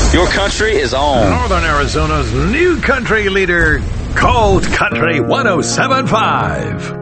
Your country is on. Northern Arizona's new country leader, Cold Country 107.5.